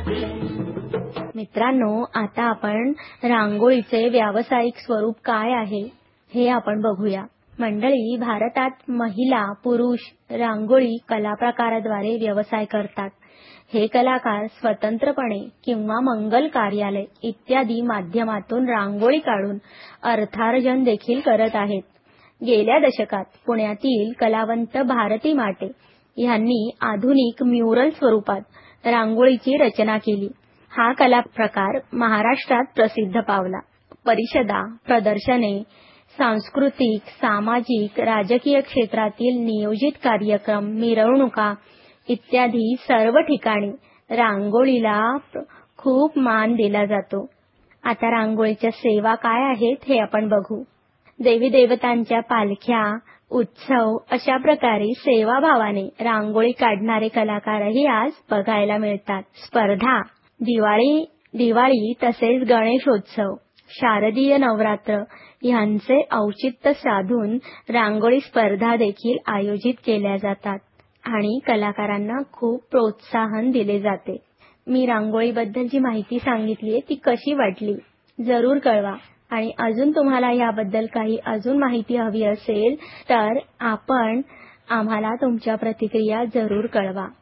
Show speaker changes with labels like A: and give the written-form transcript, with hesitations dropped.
A: मित्रांनो, आता आपण रांगोळीचे व्यावसायिक स्वरूप काय आहे हे आपण बघूया. मंडळी, भारतात महिला पुरुष रांगोळी कला प्रकाराद्वारे व्यवसाय करतात. हे कलाकार स्वतंत्रपणे किंवा मंगल कार्यालय इत्यादी माध्यमातून रांगोळी काढून अर्थार्जन देखील करत आहेत. गेल्या दशकात पुण्यातील कलावंत भारती माटे यांनी आधुनिक म्युरल स्वरूपात रांगोळीची रचना केली. हा कला प्रकार महाराष्ट्रात प्रसिद्ध पावला. परिषदा, प्रदर्शने, सांस्कृतिक, सामाजिक, राजकीय क्षेत्रातील नियोजित कार्यक्रम, मिरवणुका इत्यादी सर्व ठिकाणी रांगोळीला खूप मान दिला जातो. आता रांगोळीच्या सेवा काय आहेत हे आपण बघू. देवी देवतांच्या पालख्या, उत्सव अशा प्रकारे सेवाभावाने रांगोळी काढणारे कलाकारही आज बघायला मिळतात. स्पर्धा, दिवाळी तसेच गणेशोत्सव, शारदीय नवरात्र यांचे औचित्य साधून रांगोळी स्पर्धा देखील आयोजित केल्या जातात आणि कलाकारांना खूप प्रोत्साहन दिले जाते. मी रांगोळीबद्दल जी माहिती सांगितली ती कशी वाटली जरूर कळवा. आणि अजून तुम्हाला याबद्दल काही माहिती हवी असेल तर आम्हाला तुमच्या प्रतिक्रिया जरूर कळवा.